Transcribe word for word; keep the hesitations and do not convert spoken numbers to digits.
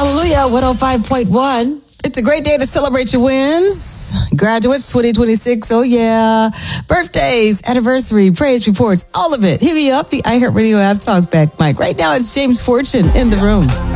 Hallelujah, one oh five point one. It's a great day to celebrate your wins. Graduates twenty twenty-six, oh yeah. Birthdays, anniversary, praise reports, all of it. Hit me up, the iHeartRadio app talk back mic. Right now it's James Fortune in the room.